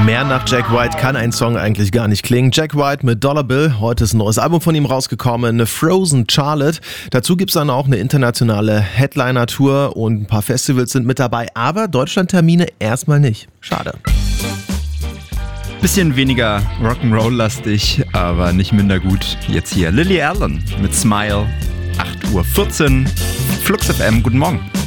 Mehr nach Jack White kann ein Song eigentlich gar nicht klingen. Jack White mit Dollar Bill. Heute ist ein neues Album von ihm rausgekommen, Frozen Charlotte. Dazu gibt's dann auch eine internationale Headliner-Tour und ein paar Festivals sind mit dabei, aber Deutschland-Termine erstmal nicht. Schade. Bisschen weniger Rock'n'Roll-lastig, aber nicht minder gut. Jetzt hier Lily Allen mit Smile, 8:14 Uhr. Flux FM, guten Morgen.